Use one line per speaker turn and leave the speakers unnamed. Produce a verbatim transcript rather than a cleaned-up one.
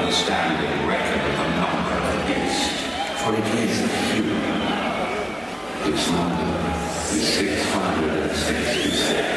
standing record of the number of the beast, for it is a human. Its number is six hundred sixty-six.